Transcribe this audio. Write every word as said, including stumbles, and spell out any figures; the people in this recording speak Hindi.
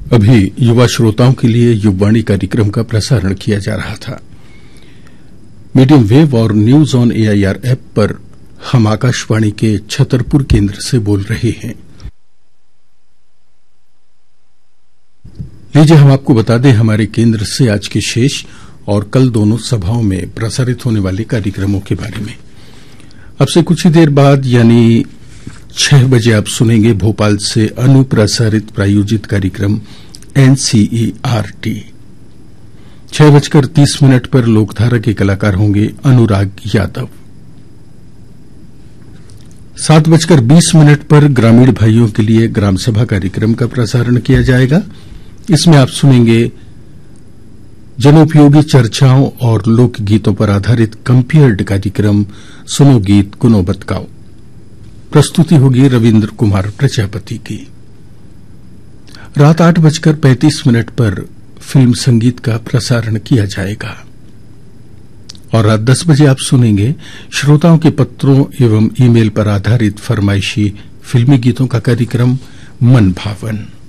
अभी युवा श्रोताओं के लिए युववाणी कार्यक्रम का प्रसारण किया जा रहा था। मीडियम वेव और न्यूज ऑन एआईआर ऐप पर हम आकाशवाणी के छतरपुर केंद्र से बोल रहे हैं। लीजिए हम आपको बता दें हमारे केंद्र से आज के शेष और कल दोनों सभाओं में प्रसारित होने वाले कार्यक्रमों के बारे में। अब से कुछ ही देर बाद यानी छह बजे आप सुनेंगे भोपाल से अनुप्रसारित प्रायोजित कार्यक्रम एनसीईआरटी। छह बजकर तीस मिनट पर लोकधारा के कलाकार होंगे अनुराग यादव। सात बजकर बीस मिनट पर ग्रामीण भाइयों के लिए ग्राम सभा कार्यक्रम का प्रसारण किया जाएगा। इसमें आप सुनेंगे जनोपयोगी चर्चाओं और लोकगीतों पर आधारित कंपेयर्ड कार्यक्रम सुनो गीत गुनो बतकाओ। प्रस्तुति होगी रविन्द्र कुमार प्रजापति की। रात आठ बजकर पैंतीस मिनट पर फिल्म संगीत का प्रसारण किया जाएगा और रात दस बजे आप सुनेंगे श्रोताओं के पत्रों एवं ईमेल पर आधारित फरमाइशी फिल्मी गीतों का कार्यक्रम मन भावन।